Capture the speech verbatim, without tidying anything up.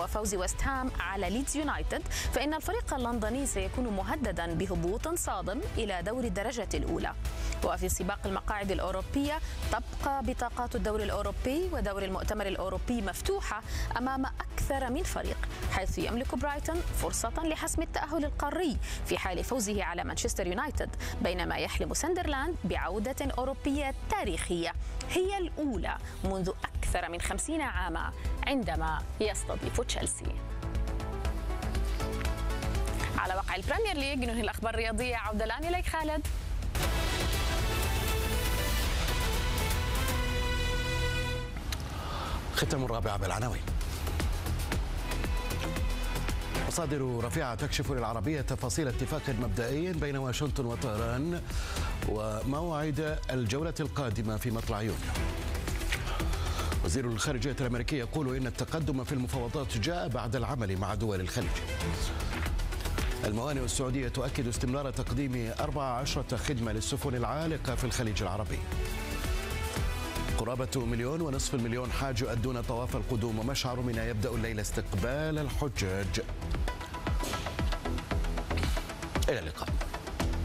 وفوز ويست هام على ليدز يونايتد، فإن الفريق اللندني سيكون مهددا بهبوط صادم إلى دور الدرجة الأولى. وفي سباق المقاعد الأوروبية تبقى بطاقات الدوري الأوروبي ودور المؤتمر الأوروبي مفتوحة أمام أكثر من فريق، حيث يملك برايتون فرصة لحسم التأهل القاري في حال فوزه على مانشستر يونايتد، بينما يحلم ساندرلاند بعودة أوروبية تاريخية هي الأولى منذ أكثر من خمسين عاما عندما يستضيف تشيلسي. على واقع البريمير ليج ننهي الأخبار الرياضية. عودة الآن إليك خالد. ختام الرابعة بالعناوين. مصادر رفيعة تكشف للعربية تفاصيل اتفاق مبدئي بين واشنطن وطهران وموعد الجولة القادمة في مطلع يونيو. وزير الخارجية الأمريكي يقول إن التقدم في المفاوضات جاء بعد العمل مع دول الخليج. الموانئ السعودية تؤكد استمرار تقديم أربع عشرة خدمة للسفن العالقة في الخليج العربي. قرابة مليون ونصف المليون حاج يؤدون طواف القدوم، ومشعر منى يبدأ الليلة استقبال الحجاج. إلى اللقاء.